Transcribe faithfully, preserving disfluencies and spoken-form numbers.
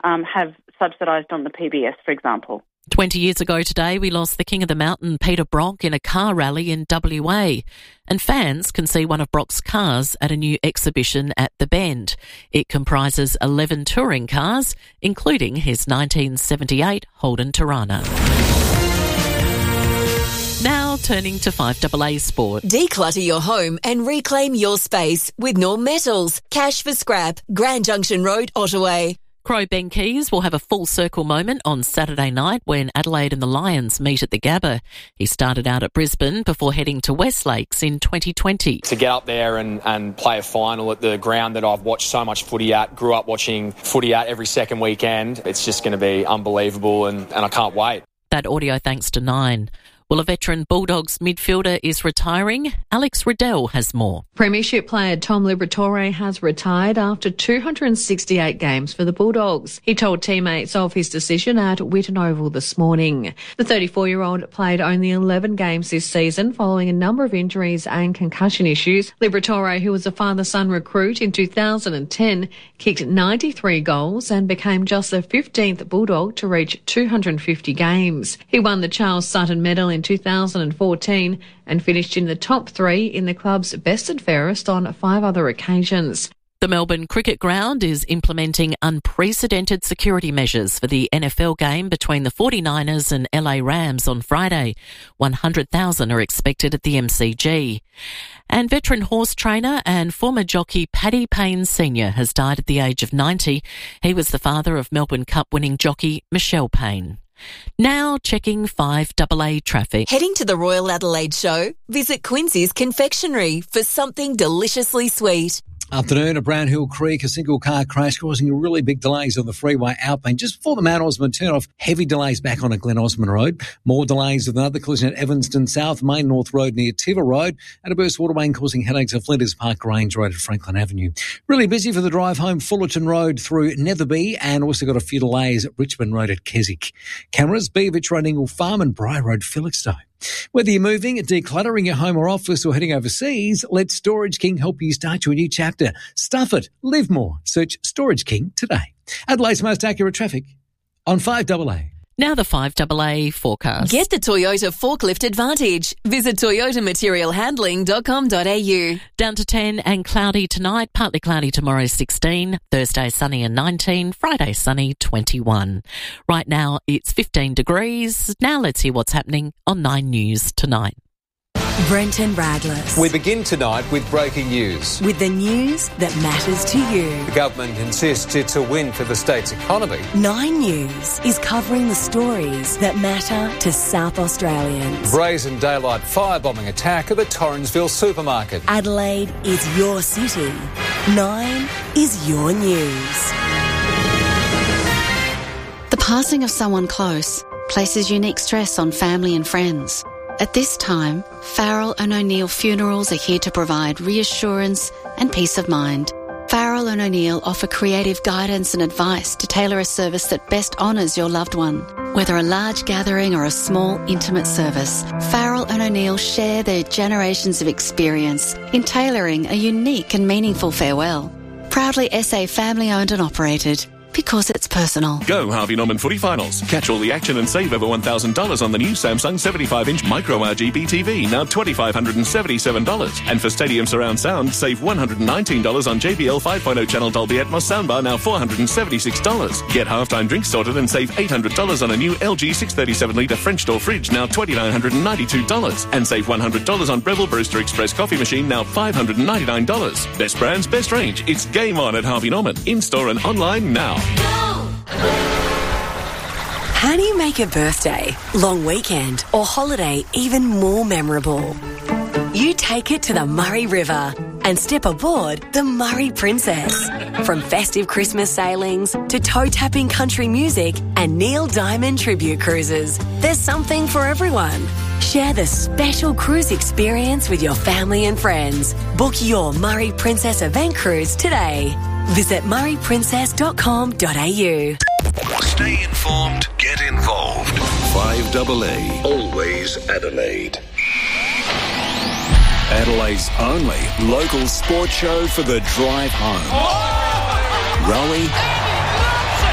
um, have subsidised on the P B S, for example. Twenty years ago today, we lost the King of the Mountain, Peter Brock, in a car rally in W A. And fans can see one of Brock's cars at a new exhibition at The Bend. It comprises eleven touring cars, including his nineteen seventy-eight Holden Torana. Now turning to five A A Sport. Declutter your home and reclaim your space with Norm Metals. Cash for scrap. Grand Junction Road, Ottaway. Crow Ben Keys will have a full circle moment on Saturday night when Adelaide and the Lions meet at the Gabba. He started out at Brisbane before heading to West Lakes in twenty twenty. To get up there and, and play a final at the ground that I've watched so much footy at, grew up watching footy at every second weekend, it's just going to be unbelievable and, and I can't wait. That audio thanks to Nine. Well, a veteran Bulldogs midfielder is retiring. Alex Riddell has more. Premiership player Tom Liberatore has retired after two hundred sixty-eight games for the Bulldogs. He told teammates of his decision at Whitten Oval this morning. The thirty-four-year-old played only eleven games this season following a number of injuries and concussion issues. Liberatore, who was a father-son recruit in two thousand ten, kicked ninety-three goals and became just the fifteenth Bulldog to reach two hundred fifty games. He won the Charles Sutton Medal in two thousand fourteen and finished in the top three in the club's best and fairest on five other occasions. The Melbourne Cricket Ground is implementing unprecedented security measures for the N F L game between the forty-niners and L A Rams on Friday. one hundred thousand are expected at the M C G. And veteran horse trainer and former jockey Paddy Payne Senior has died at the age of ninety. He was the father of Melbourne Cup winning jockey Michelle Payne. Now checking five A A traffic. Heading to the Royal Adelaide Show? Visit Quincy's Confectionery for something deliciously sweet. Afternoon at Brown Hill Creek, a single car crash causing really big delays on the freeway outbound just before the Mount Osmond turn-off. Heavy delays back on at Glen Osmond Road. More delays with another collision at Evanston South, Main North Road near Tiva Road, and a burst waterway causing headaches at Flinders Park Range Road at Franklin Avenue. Really busy for the drive home, Fullerton Road through Netherby, and also got a few delays at Richmond Road at Keswick. Cameras, Beavich Road, Ingle Farm, and Briar Road, Felixstowe. Whether you're moving, decluttering your home or office, or heading overseas, let Storage King help you start your new chapter. Stuff it. Live more. Search Storage King today. Adelaide's most accurate traffic on five A A. Now the five A A forecast. Get the Toyota Forklift Advantage. Visit toyota material handling dot com dot a u. Down to ten and cloudy tonight, partly cloudy tomorrow sixteen, Thursday sunny and nineteen, Friday sunny twenty-one. Right now it's fifteen degrees. Now let's hear what's happening on Nine News tonight. Brenton Radless. We begin tonight with breaking news. With the news that matters to you. The government insists it's a win for the state's economy. Nine News is covering the stories that matter to South Australians. Brazen daylight firebombing attack at the Torrensville supermarket. Adelaide is your city. Nine is your news. The passing of someone close places unique stress on family and friends. At this time, Farrell and O'Neill Funerals are here to provide reassurance and peace of mind. Farrell and O'Neill offer creative guidance and advice to tailor a service that best honours your loved one. Whether a large gathering or a small, intimate service, Farrell and O'Neill share their generations of experience in tailoring a unique and meaningful farewell. Proudly S A family-owned and operated. Because it's personal. Go Harvey Norman Footy Finals. Catch all the action and save over one thousand dollars on the new Samsung seventy-five inch Micro R G B T V, now two thousand five hundred seventy-seven dollars. And for Stadium Surround Sound, save one hundred nineteen dollars on J B L five point oh channel Dolby Atmos soundbar, now four hundred seventy-six dollars. Get halftime drinks sorted and save eight hundred dollars on a new L G six thirty-seven litre French door fridge, now two thousand nine hundred ninety-two dollars. And save one hundred dollars on Breville Brewster Express coffee machine, now five hundred ninety-nine dollars. Best brands, best range. It's game on at Harvey Norman. In-store and online now. How do you make a birthday, long weekend or holiday even more memorable? You take it to the Murray River and step aboard the Murray Princess. From festive Christmas sailings to toe-tapping country music and Neil Diamond tribute cruises, there's something for everyone. Share the special cruise experience with your family and friends. Book your Murray Princess event cruise today. Visit murray princess dot com dot a u. Stay informed, get involved. five A A, always Adelaide. Adelaide's only local sports show for the drive home. Oh! Rowie